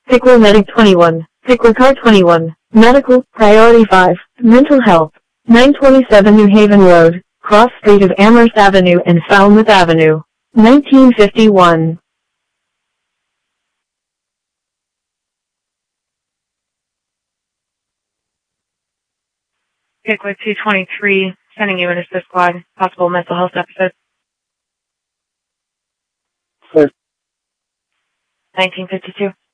Pickler Medic 21. Pickler Car 21. Medical, Priority 5. Mental Health. 927 New Haven Road, cross street of Amherst Avenue and Falmouth Avenue. 1951. Pickler 223, sending you an assist squad, possible mental health episode. 1952.